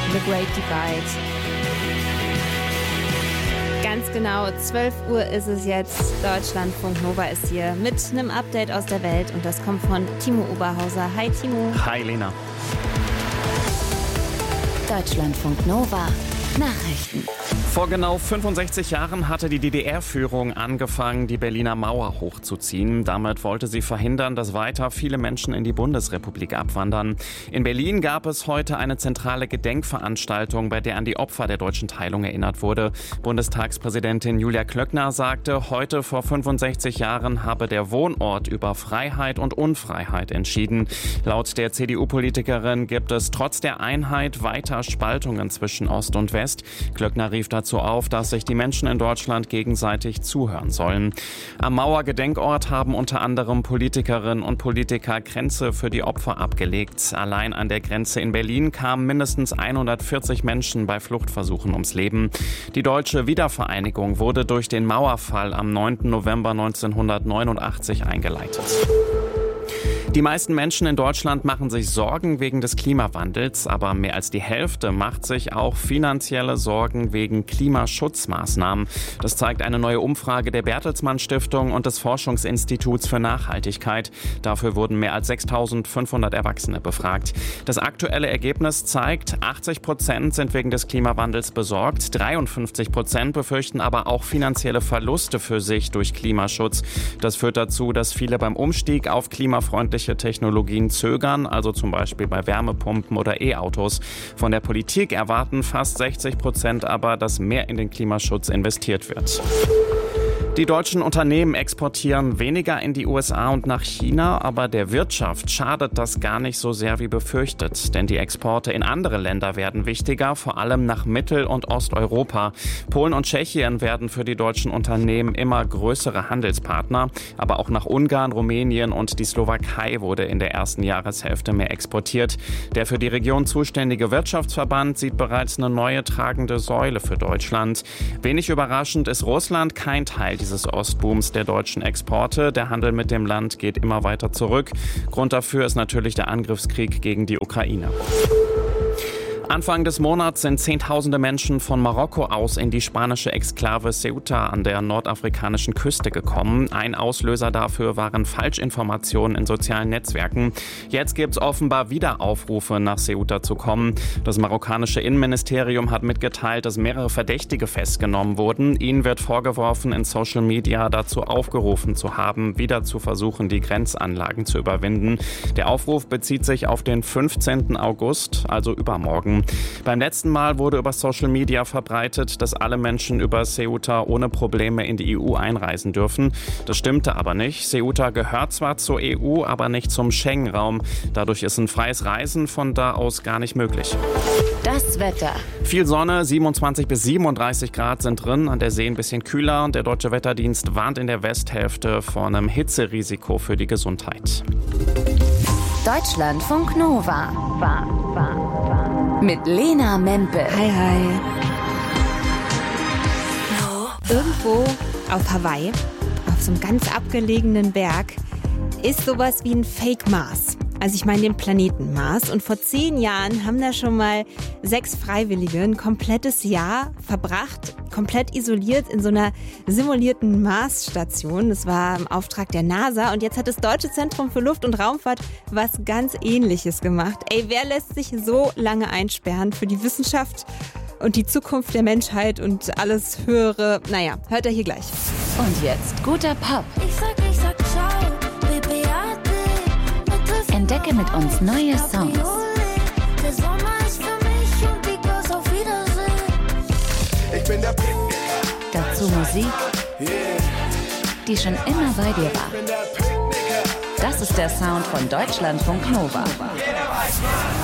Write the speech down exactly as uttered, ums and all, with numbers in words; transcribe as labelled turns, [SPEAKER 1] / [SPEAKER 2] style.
[SPEAKER 1] The Great Divide. Ganz genau, zwölf Uhr ist es jetzt. Deutschlandfunk Nova ist hier mit einem Update aus der Welt und das kommt von Timo Oberhauser. Hi Timo.
[SPEAKER 2] Hi Lena.
[SPEAKER 3] Deutschlandfunk Nova. Nachrichten.
[SPEAKER 2] Vor genau fünfundsechzig Jahren hatte die D D R-Führung angefangen, die Berliner Mauer hochzuziehen. Damit wollte sie verhindern, dass weiter viele Menschen in die Bundesrepublik abwandern. In Berlin gab es heute eine zentrale Gedenkveranstaltung, bei der an die Opfer der deutschen Teilung erinnert wurde. Bundestagspräsidentin Julia Klöckner sagte, heute vor fünfundsechzig Jahren habe der Wohnort über Freiheit und Unfreiheit entschieden. Laut der C D U-Politikerin gibt es trotz der Einheit weiter Spaltungen zwischen Ost und West. Klöckner rief dazu auf, dass sich die Menschen in Deutschland gegenseitig zuhören sollen. Am Mauergedenkort haben unter anderem Politikerinnen und Politiker Kränze für die Opfer abgelegt. Allein an der Grenze in Berlin kamen mindestens hundertvierzig Menschen bei Fluchtversuchen ums Leben. Die deutsche Wiedervereinigung wurde durch den Mauerfall am neunten November neunzehnhundertneunundachtzig eingeleitet. Die meisten Menschen in Deutschland machen sich Sorgen wegen des Klimawandels, aber mehr als die Hälfte macht sich auch finanzielle Sorgen wegen Klimaschutzmaßnahmen. Das zeigt eine neue Umfrage der Bertelsmann Stiftung und des Forschungsinstituts für Nachhaltigkeit. Dafür wurden mehr als sechstausendfünfhundert Erwachsene befragt. Das aktuelle Ergebnis zeigt, achtzig Prozent sind wegen des Klimawandels besorgt, dreiundfünfzig Prozent befürchten aber auch finanzielle Verluste für sich durch Klimaschutz. Das führt dazu, dass viele beim Umstieg auf klimafreundliche Technologien zögern, also zum Beispiel bei Wärmepumpen oder E-Autos. Von der Politik erwarten fast sechzig Prozent aber, dass mehr in den Klimaschutz investiert wird. Die deutschen Unternehmen exportieren weniger in die U S A und nach China, aber der Wirtschaft schadet das gar nicht so sehr wie befürchtet. Denn die Exporte in andere Länder werden wichtiger, vor allem nach Mittel- und Osteuropa. Polen und Tschechien werden für die deutschen Unternehmen immer größere Handelspartner. Aber auch nach Ungarn, Rumänien und die Slowakei wurde in der ersten Jahreshälfte mehr exportiert. Der für die Region zuständige Wirtschaftsverband sieht bereits eine neue tragende Säule für Deutschland. Wenig überraschend ist Russland kein Teil dieses Ostbooms der deutschen Exporte. Der Handel mit dem Land geht immer weiter zurück. Grund dafür ist natürlich der Angriffskrieg gegen die Ukraine. Anfang des Monats sind Zehntausende Menschen von Marokko aus in die spanische Exklave Ceuta an der nordafrikanischen Küste gekommen. Ein Auslöser dafür waren Falschinformationen in sozialen Netzwerken. Jetzt gibt es offenbar wieder Aufrufe, nach Ceuta zu kommen. Das marokkanische Innenministerium hat mitgeteilt, dass mehrere Verdächtige festgenommen wurden. Ihnen wird vorgeworfen, in Social Media dazu aufgerufen zu haben, wieder zu versuchen, die Grenzanlagen zu überwinden. Der Aufruf bezieht sich auf den fünfzehnten August, also übermorgen. Beim letzten Mal wurde über Social Media verbreitet, dass alle Menschen über Ceuta ohne Probleme in die E U einreisen dürfen. Das stimmte aber nicht. Ceuta gehört zwar zur E U, aber nicht zum Schengen-Raum. Dadurch ist ein freies Reisen von da aus gar nicht möglich.
[SPEAKER 3] Das Wetter.
[SPEAKER 2] Viel Sonne, siebenundzwanzig bis siebenunddreißig Grad sind drin. An der See ein bisschen kühler. Und der Deutsche Wetterdienst warnt in der Westhälfte vor einem Hitzerisiko für die Gesundheit.
[SPEAKER 3] Deutschlandfunk Nova. War, war, war. Mit Lena Mempel.
[SPEAKER 1] Hi, hi. Irgendwo auf Hawaii, auf so einem ganz abgelegenen Berg, ist sowas wie ein Fake-Mars. Also ich meine den Planeten Mars. Und vor zehn Jahren haben da schon mal sechs Freiwillige ein komplettes Jahr verbracht, komplett isoliert in so einer simulierten Marsstation. Das war im Auftrag der NASA. Und jetzt hat das Deutsche Zentrum für Luft- und Raumfahrt was ganz Ähnliches gemacht. Ey, wer lässt sich so lange einsperren für die Wissenschaft und die Zukunft der Menschheit und alles Höhere? Naja, hört ihr hier gleich.
[SPEAKER 3] Und jetzt guter Pop.
[SPEAKER 4] Ich sag, ich sag ciao, Baby,
[SPEAKER 3] Entdecke mit uns neue Songs.
[SPEAKER 4] der Sommer ist für mich und die Girls auf Wiedersehen.
[SPEAKER 5] Ich bin der Picknicker.
[SPEAKER 3] Dazu Musik, die schon immer bei dir war. Das ist der Sound von Deutschlandfunk Nova.